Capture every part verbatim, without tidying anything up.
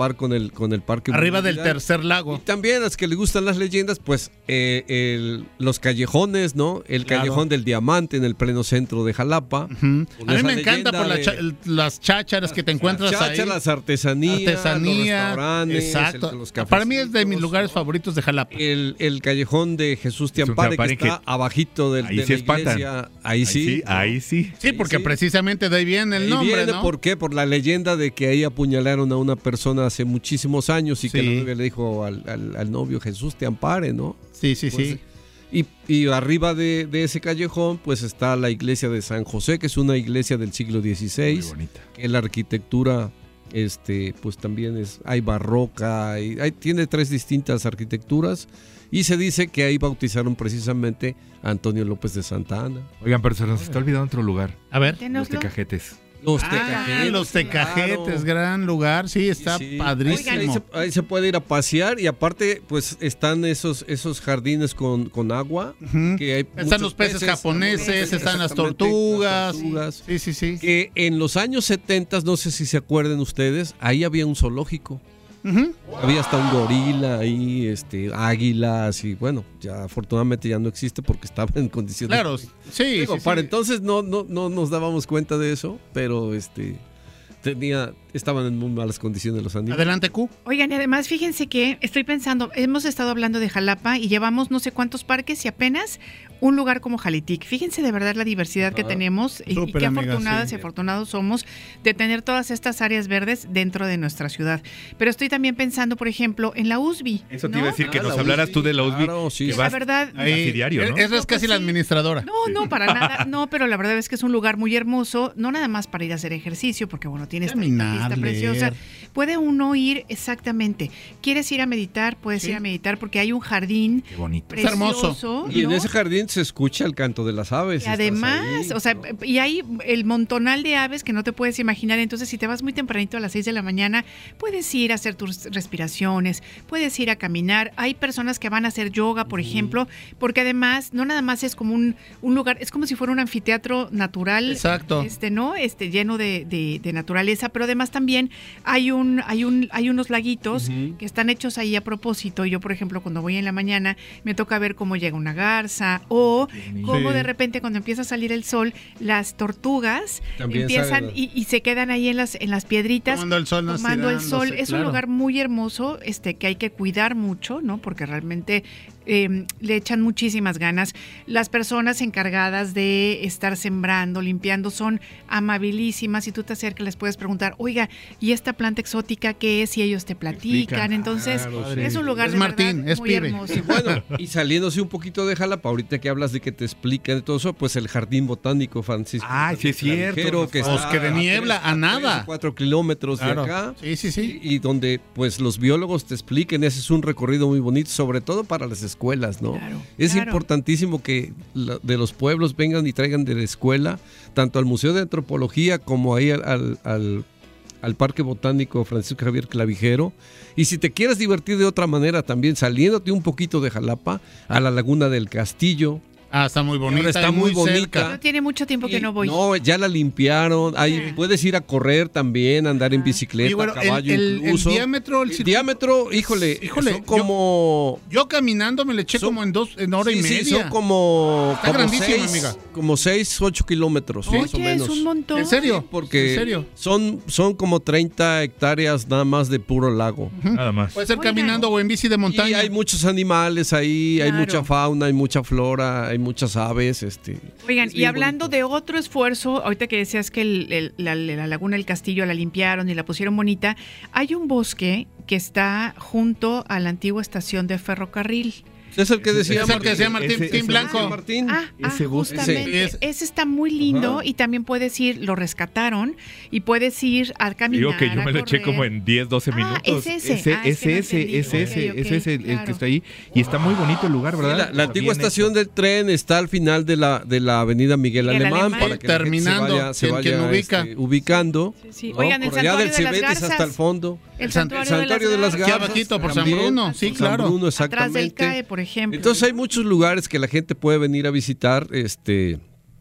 par con el, con el parque. Arriba mundial. del tercer lago. Y también a las que les gustan las leyendas, pues eh, el, los callejones, ¿no? El Claro. callejón del Diamante en el pleno centro de Jalapa. Uh-huh. A mí esa me encanta por la leyenda cha- de- el- las chácharas que te encuentras Las ahí. chácharas, las artesanías, Artesanía, los restaurantes, exacto. el- los Para mí es de mis cafecitos. lugares favoritos de Jalapa. El, el callejón de Jesús Te Jesús Ampare, Te Ampare, que está que- abajito del, Ahí de sí la espantan. iglesia. Ahí sí. Ahí sí. Sí, porque sí. precisamente de ahí viene el Y nombre, viene, ¿no? ¿por qué? Por la leyenda de que ahí apuñalaron a una persona hace muchísimos años y que Sí. la novia le dijo al, al- al novio, Jesús te ampare, ¿no? Sí, sí, Pues, sí. Y, y arriba de, de ese callejón, pues está la iglesia de San José, que es una iglesia del siglo dieciséis. Muy bonita. Que la arquitectura, este, pues también es, hay barroca, hay, hay- tiene tres distintas arquitecturas. Y se dice que ahí bautizaron precisamente a Antonio López de Santa Ana. Oigan, pero se nos está olvidando otro lugar. A ver. Los Ténoslo. Tecajetes. Los Ah, Tecajetes. los Tecajetes, claro. gran lugar, sí, está Sí, padrísimo. Ahí se, ahí se puede ir a pasear y aparte pues están esos esos jardines con, con agua. Ujú. Que hay Están muchos los peces, japoneses, están las exactamente, tortugas. las tortugas. Sí, sí, sí. Que en los años setenta, no sé si se acuerden ustedes, ahí había un zoológico. Ujú. Había hasta un gorila ahí, este, águilas y bueno, ya afortunadamente ya no existe porque estaba en condiciones. Claro, sí, Digo, sí, para sí. entonces no, no, no nos dábamos cuenta de eso, pero este tenía, estaban en muy malas condiciones los animales. Adelante, Q. Oigan, y además fíjense que estoy pensando, hemos estado hablando de Jalapa y llevamos no sé cuántos parques y apenas un lugar como Jalitic. Fíjense de verdad la diversidad que Ah, tenemos y, y súper, qué amiga, afortunadas sí. y afortunados somos de tener todas estas áreas verdes dentro de nuestra ciudad. Pero estoy también pensando, por ejemplo, en la U S B I. Eso te ¿no? iba a decir, que Ah, nos la hablaras U S B I, tú de la U S B I. claro, sí, que sí. La vas verdad, casi diario, ¿no? Esa es casi la sí. administradora. No, no, para nada, no, pero la verdad es que es un lugar muy hermoso, no nada más para ir a hacer ejercicio, porque bueno, tiene esta Caminar, pista leer. preciosa. Puede uno ir exactamente. ¿Quieres ir a meditar? Puedes Sí. ir a meditar porque hay un jardín Qué bonito. Está hermoso. precioso. Y en ¿no? ese jardín se escucha el canto de las aves. Y estás además, ahí, o sea, ¿no? y hay el montonal de aves que no te puedes imaginar. Entonces, si te vas muy tempranito a las seis de la mañana, puedes ir a hacer tus respiraciones, puedes ir a caminar. Hay personas que van a hacer yoga, por ejemplo, porque además no nada más es como un, un lugar, es como si fuera un anfiteatro natural. Exacto. Este, ¿no? Este, lleno de, de- de naturaleza, pero además también hay un, hay un, hay unos laguitos Ujú. que están hechos ahí a propósito. Yo, por ejemplo, cuando voy en la mañana, me toca ver cómo llega una garza o cómo Sí. de repente cuando empieza a salir el sol, las tortugas También empiezan salen. y, y se quedan ahí en las, en las piedritas. Tomando el sol, tomando el sol. estirándose, Es un claro. lugar muy hermoso, este, que hay que cuidar mucho, ¿no? Porque realmente eh, le echan muchísimas ganas. Las personas encargadas de estar sembrando, limpiando, son amabilísimas. Si tú te acercas, les puedes preguntar, oiga, ¿y esta planta exótica qué es? Y ellos te platican. Explican. Entonces, Claro, es sí. un lugar Es de Martín, verdad es muy pibe. hermoso. Y bueno, y saliéndose un poquito de Jalapa, ahorita que hablas de que te explican y todo eso, pues el Jardín Botánico Francisco. Ah, sí es cierto. Clavijero, que está Bosque de a niebla, tres- a nada. tres o cuatro kilómetros Claro. de acá. Sí, sí, sí. Y, y donde pues los biólogos te expliquen, ese es un recorrido muy bonito, sobre todo para las escuelas, ¿no? Claro, es claro. importantísimo que la- de los pueblos vengan y traigan de la escuela, tanto al Museo de Antropología como ahí al, al, al- al Parque Botánico Francisco Javier Clavijero. Y si te quieres divertir de otra manera también, saliéndote un poquito de Jalapa, a la Laguna del Castillo. Ah, está muy bonita. Ahora está y muy bonita. cerca. No tiene mucho tiempo que Y- no voy. No, ya la limpiaron. Ahí Ah. puedes ir a correr también, andar en Ajá. bicicleta, Y bueno, a caballo el, el- el incluso. diámetro, el El circuito- diámetro, híjole, Híjole, son yo- como... Yo caminando me le eché Son- como en dos, en hora y sí, sí, media. son como, Está como grandísimo, seis, amiga. como seis, ocho kilómetros, Oye, más o menos. es un montón. ¿En serio? Porque ¿En serio? Son, son como treinta hectáreas nada más de puro lago. Nada más. Puede ser Oigan. caminando o en bici de montaña. Y hay muchos animales ahí, hay Claro. mucha fauna, hay mucha flora, hay muchas aves. Este, Oigan, es y bien hablando bonito. de otro esfuerzo, ahorita que decías que el- el- la, la Laguna del Castillo la limpiaron y la pusieron bonita, hay un bosque que está junto a la antigua estación de ferrocarril. Es el que decía Es el que decía Martín, Ese- Tim ese- Blanco. Martín. Ah, ah, Ese bosque. justamente. Ese. Ese está muy lindo Ajá. y también puedes ir, lo rescataron y puedes ir a caminar. Digo que yo a me lo eché correr. como en diez, doce Ah, minutos. es ese. Ese, Ah, es que no ese, entendí. ese, Ok, ese, ok, ese es el, el claro. que está ahí. Y está muy bonito el lugar, Sí, ¿verdad? la, la antigua Bien estación hecho. del tren está al final de la, de la avenida Miguel, Miguel Alemán, Alemán. para que la gente Terminando, se vaya, se quien- quien vaya, ubica. este, ubicando. Sí, sí. ¿no? Oigan, el Por allá santuario del de las Cebetis hasta Garzas. el fondo. El El san- santuario, El santuario de las Aquí Garzas. abajito, por también, San Bruno, sí, San claro. Bruno, Atrás del exactamente. C A E, por ejemplo. Entonces hay muchos lugares que la gente puede venir a visitar, este,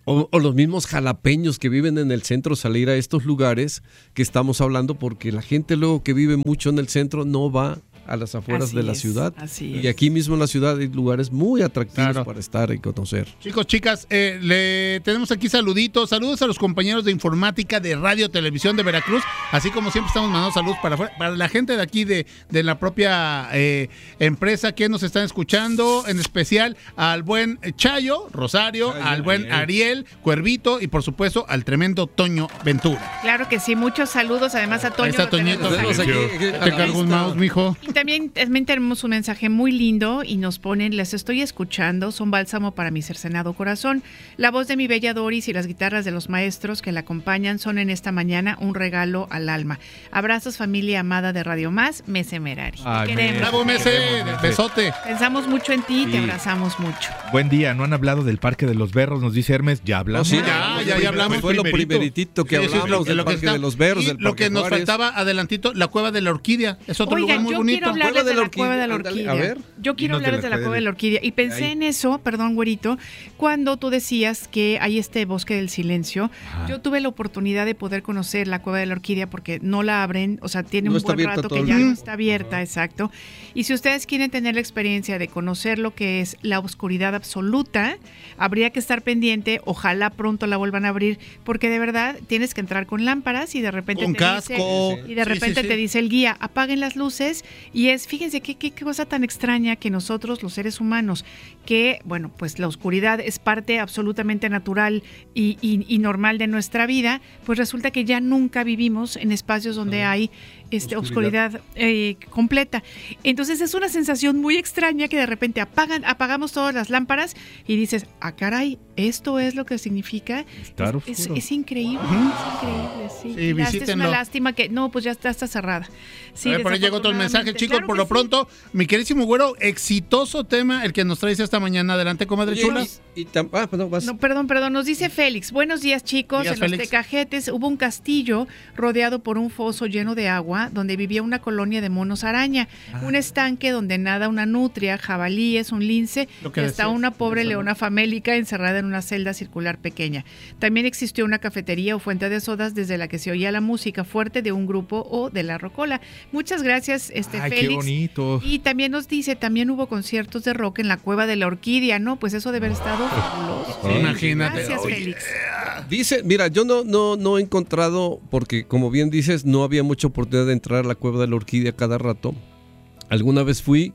O, o los mismos jalapeños que viven en el centro, salir a estos lugares que estamos hablando, porque la gente luego que vive mucho en el centro no va a las afueras Así de la es, ciudad. así Y es. aquí mismo en la ciudad hay lugares muy atractivos Claro. para estar y conocer. Chicos, chicas, eh, le tenemos aquí saluditos. Saludos a los compañeros de informática de Radio Televisión de Veracruz. Así como siempre estamos mandando saludos para afuera, para la gente de aquí de, de la propia eh, empresa que nos están escuchando. En especial al buen Chayo, Rosario, Chayo, al buen Ariel. Ariel, Cuervito y por supuesto al tremendo Toño Ventura. Claro que sí, muchos saludos además a Toño. Ahí está lo tenemos Toñito. Tenemos aquí. aquí, eh, Te cargo un mouse, mijo. Y también, también tenemos un mensaje muy lindo y nos ponen, les estoy escuchando, son bálsamo para mi cercenado corazón. La voz de mi bella Doris y las guitarras de los maestros que la acompañan son en esta mañana un regalo al alma. Abrazos familia amada de Radio Más, Mese Merari. Te Ay, queremos. Bravo, Mese, besote. Pensamos mucho en ti y te Sí. abrazamos mucho. Buen día, no han hablado del Parque de los Berros, nos dice Hermes, ya hablamos. No, sí, ya, ya, ya hablamos. Fue lo primerito. primeritito que Sí, sí, hablamos lo- del lo que Parque está- de los Berros, y del lo Parque que nos Juárez. faltaba adelantito, la Cueva de la Orquídea. Es otro lugar Oigan, muy yo bonito. quiero hablarles Cueva de la Cueva de la Orquídea, Orquídea. ándale, a ver. Yo quiero Dinos de hablarles la de la Cueva Cueva de- de la Orquídea. Y pensé Ahí. en eso, perdón, güerito, cuando tú decías que hay este bosque del silencio. Ajá. Yo tuve la oportunidad de poder conocer la Cueva de la Orquídea porque no la abren, o sea, tiene No un está buen abierta rato todo que el ya día. no está abierta, exacto. Y si ustedes quieren tener la experiencia de conocer lo que es la oscuridad absoluta, habría que estar pendiente, ojalá pronto la vuelvan a abrir, porque de verdad tienes que entrar con lámparas y de repente Con te casco. dice, y de Sí, repente sí, sí. te dice el guía, apaguen las luces, y es, fíjense qué, qué, qué cosa tan extraña que nosotros, los seres humanos, que, bueno, pues la oscuridad es parte absolutamente natural y, y- y normal de nuestra vida, pues resulta que ya nunca vivimos en espacios donde hay este, Oscuridad. oscuridad eh, completa. Entonces es una sensación muy extraña que de repente apagan, apagamos todas las lámparas y dices, ah, caray, esto es lo que significa. Estar Es, es- oscuro. es increíble, es increíble, sí. Sí, Y ya, esta es visítenlo. una lástima que, no, pues ya está, está cerrada. Sí, A ver, por ahí llegó otro mensaje, desafortunadamente. chicos. Claro por que lo sí. pronto, mi queridísimo güero, exitoso tema el que nos traes esta mañana. Adelante, comadre Oye, chula. y- y tam- ah, perdón, vas. No, perdón, perdón, nos dice Félix. Buenos días, chicos. Días, en los Félix. Tecajetes hubo un castillo rodeado por un foso lleno de agua donde vivía una colonia de monos araña. Un estanque donde nada una nutria, jabalíes, un lince Lo que y hasta decías, una pobre eso, ¿no? leona famélica encerrada en una celda circular pequeña. También existió una cafetería o fuente de sodas desde la que se oía la música fuerte de un grupo o de la rocola. Muchas gracias, este Ay, qué Félix. bonito. Y también nos dice, también hubo conciertos de rock en la Cueva de la Orquídea, ¿no? Pues eso debe haber estado fabuloso. Sí, imagínate. Gracias, Oye, Félix. Dice, mira, yo no, no, no he encontrado, porque como bien dices, no había mucha oportunidad de entrar a la Cueva de la Orquídea cada rato. Alguna vez fui,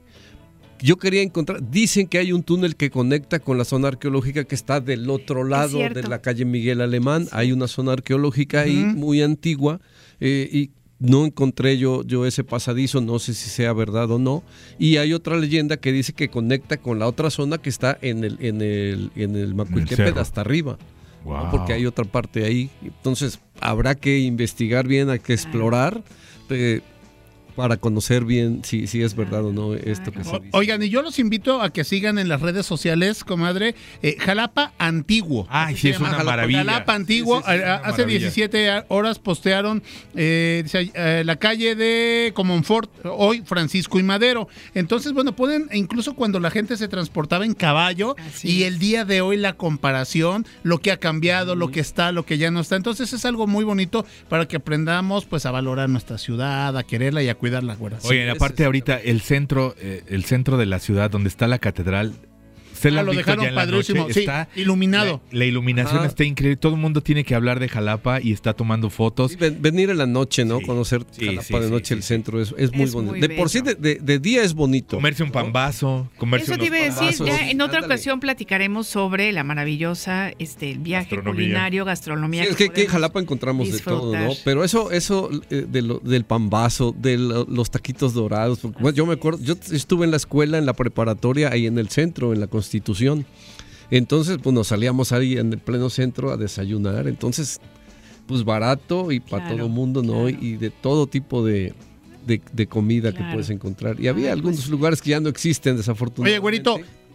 yo quería encontrar, dicen que hay un túnel que conecta con la zona arqueológica que está del otro lado de cierto. la calle Miguel Alemán. Hay una zona arqueológica ahí Ujú. muy antigua eh, y no encontré yo, yo ese pasadizo, no sé si sea verdad o no. Y hay otra leyenda que dice que conecta con la otra zona que está en el, en el, en el Macuiltepec cerro. hasta arriba. ¿no? Wow. Porque hay otra parte ahí. Entonces habrá que investigar bien, hay que explorar eh, para conocer bien si, si es verdad o no esto que se O- dice. Oigan, y yo los invito a que sigan en las redes sociales, comadre, eh, Jalapa Antiguo. Ay, Así sí, se es llama. una Jalapa- maravilla. Jalapa Antiguo. Sí, sí, sí, es eh, una hace maravilla. diecisiete horas postearon eh, dice, eh, la calle de Comonfort, hoy Francisco y Madero. Entonces, bueno, pueden, incluso cuando la gente se transportaba en caballo, Así y es. el día de hoy la comparación, lo que ha cambiado, lo que está, lo que ya no está. Entonces es algo muy bonito para que aprendamos pues a valorar nuestra ciudad, a quererla y a cuidarla, güera. Oye, Sí, aparte es ahorita el centro, eh, el centro de la ciudad donde está la catedral, se Ah, la han lo visto dejaron ya en la padrísimo, noche, sí, está iluminado. La, la iluminación Ah. está increíble. Todo el mundo tiene que hablar de Jalapa y está tomando fotos. Sí, ven- venir en la noche, ¿no? Sí, Conocer sí, Jalapa sí, de sí, noche, sí, el sí. centro es, es muy Es bonito. muy De por sí, de, bello. de- de día es bonito. Comerse un ¿no? pambazo, comerse Eso unos te iba a decir, pambazos. ya en otra Ándale. ocasión platicaremos sobre la maravillosa este, el viaje Gastronomía. culinario, Sí, gastronomía. es que aquí en podemos Jalapa encontramos de todo, ¿no? disfrutar. Pero eso, eso eh, de lo- del pambazo, de lo- los taquitos dorados. porque, bueno, yo me acuerdo, yo estuve en la escuela, en la preparatoria, ahí en el centro, en la Constitución. Entonces, pues nos salíamos ahí en el pleno centro a desayunar. Entonces, pues barato y para Claro, todo mundo, ¿no? claro. Y de todo tipo de, de, de comida que Claro. puedes encontrar. Y había Ay, algunos pues. lugares que ya no existen, desafortunadamente. Oye, güerito,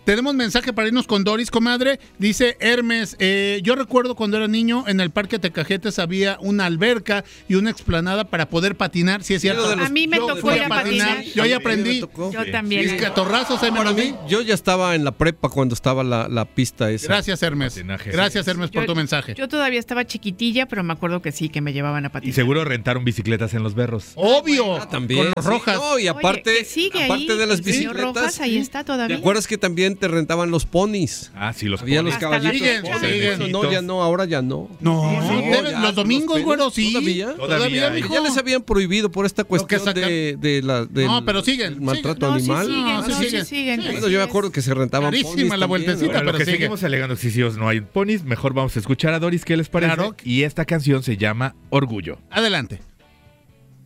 Tenemos mensaje para irnos con Doris, comadre. Dice Hermes, eh, yo recuerdo cuando era niño en el Parque Tecajetes había una alberca y una explanada para poder patinar. Sí, es cierto. A mí me Yo tocó fui ir a patinar. Yo ahí aprendí. Yo también. Mis catorrazos ahí me Para los di. mí, yo ya estaba en la prepa cuando estaba la, la pista esa. Gracias, Hermes. Patinaje. Gracias, Hermes, por Yo- tu mensaje. Yo todavía estaba chiquitilla, pero me acuerdo que sí, que me llevaban a Y patinar. seguro rentaron bicicletas en los berros. Obvio. Ah, también. Con los sí, rojas. no, y aparte, Oye, que sigue aparte ahí, de las el señor bicicletas. Rojas, ahí está ¿Te todavía. acuerdas que también te rentaban los ponis? Ah, sí, los Había los ponis. Hasta caballitos. Siguen, ponis. siguen. Eso no, ya no, ahora ya no. No, No, deben- ya, los domingos, los güero, penes, sí. ¿todavía? Todavía hay. mijo. Ya les habían prohibido por esta cuestión sacan- de, de la, del, No, pero siguen, del maltrato No, sí animal. siguen, No, no, sí sí siguen. siguen. Sí. Bueno, yo me acuerdo que se rentaban Carísima ponis la también, vueltecita, ¿no? Bueno, lo pero que sigue. seguimos alegando si sí o no hay ponis, mejor vamos a escuchar a Doris, ¿qué les parece? Claro. Y esta canción se llama Orgullo. Adelante.